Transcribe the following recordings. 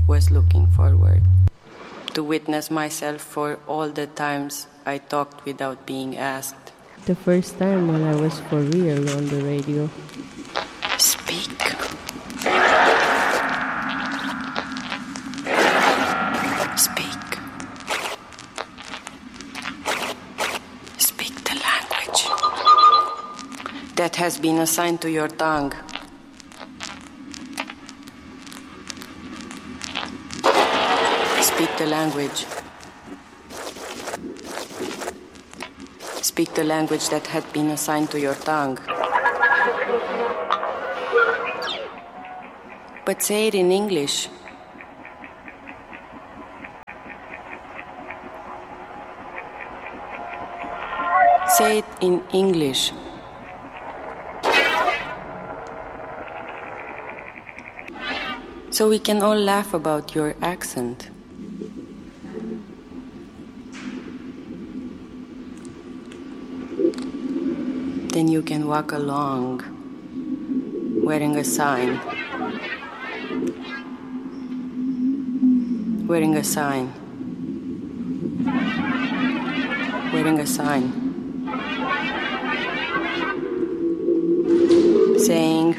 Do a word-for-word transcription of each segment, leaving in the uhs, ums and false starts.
was looking forward to witness myself for all the times I talked without being asked. The first time when I was for real on the radio. Speak. Speak. Speak the language that has been assigned to your tongue. Speak the language. Speak the language that had been assigned to your tongue. But say it in English. Say it in English. So we can all laugh about your accent. Then you can walk along wearing a sign. Wearing a sign. Wearing a sign. Saying,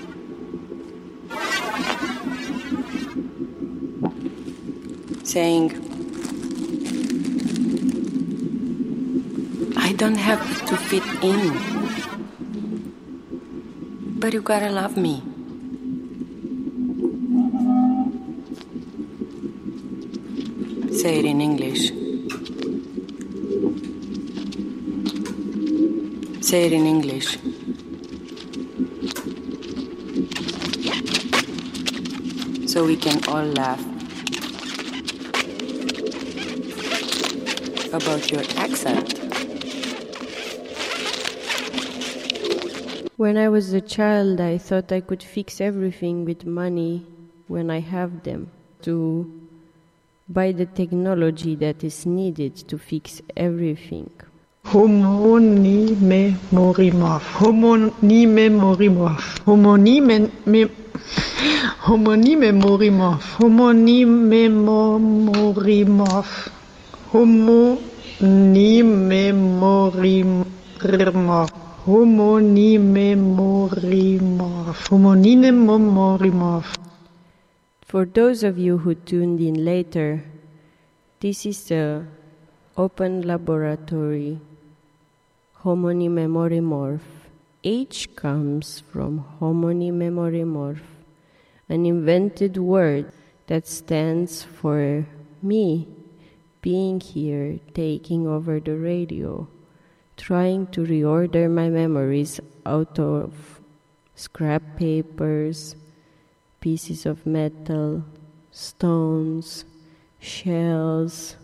saying, I don't have to fit in, but you gotta love me. Say it in English. Say it in English. So we can all laugh about your accent. When I was a child, I thought I could fix everything with money when I have them, to buy the technology that is needed to fix everything. Homonime morimorph. Homonime morimorph. Homonime me, homonime morimorph. Homonime morimorph. Homonime morimorph. Homonime morimorph. Homonime morimorph. For those of you who tuned in later, this is the open laboratory. Homonime morimorph. H comes from homonime morimorph, an invented word that stands for me being here, taking over the radio, trying to reorder my memories out of scrap papers, pieces of metal, stones, shells,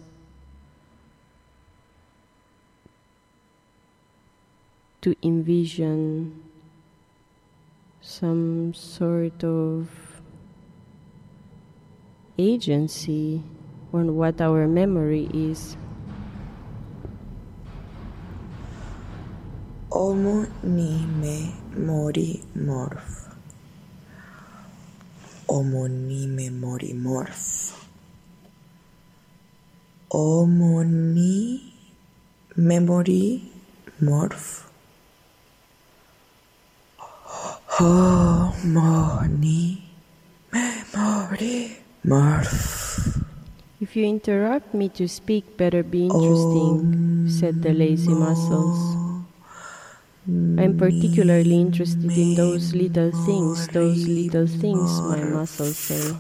to envision some sort of agency on what our memory is. Homonime morimorph. Homonime morimorph. Homoni memory morph. Homoni memory morph. If you interrupt me to speak, better be interesting, said the lazy muscles. I'm particularly interested in those little things, those little things, my muscles say.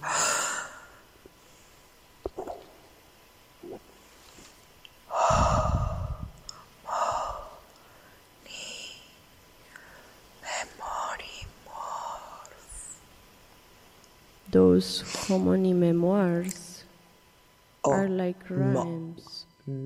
Those homony memoirs are like rhymes.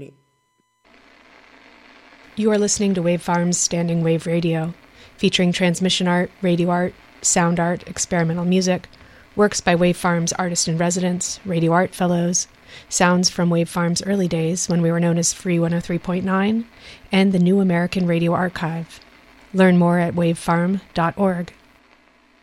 You are listening to Wave Farm's Standing Wave Radio, featuring transmission art, radio art, sound art, experimental music, works by Wave Farm's artist-in-residence, radio art fellows, sounds from Wave Farm's early days when we were known as Free one oh three point nine, and the New American Radio Archive. Learn more at wavefarm dot org.